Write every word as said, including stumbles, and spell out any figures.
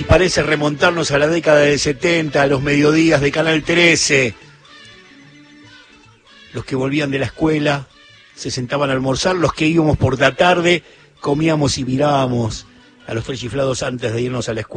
parece remontarnos a la década del setenta, a los mediodías de Canal trece. Los que volvían de la escuela se sentaban a almorzar, los que íbamos por la tarde comíamos y mirábamos a los tres chiflados antes de irnos a la escuela.